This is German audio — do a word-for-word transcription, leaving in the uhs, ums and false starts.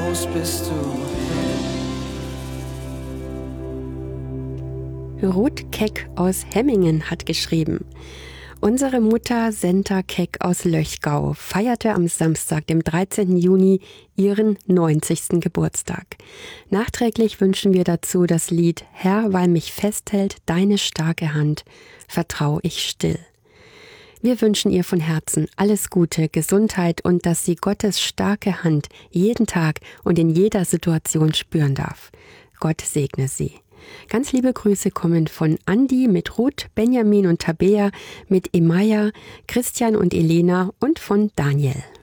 groß bist du. Ruth Keck aus Hemmingen hat geschrieben: Unsere Mutter Senta Keck aus Löchgau feierte am Samstag, dem dreizehnten Juni, ihren neunzigsten Geburtstag. Nachträglich wünschen wir dazu das Lied »Herr, weil mich festhält deine starke Hand, vertrau ich still«. Wir wünschen ihr von Herzen alles Gute, Gesundheit und dass sie Gottes starke Hand jeden Tag und in jeder Situation spüren darf. Gott segne sie. Ganz liebe Grüße kommen von Andi mit Ruth, Benjamin und Tabea, mit Emaya, Christian und Elena und von Daniel.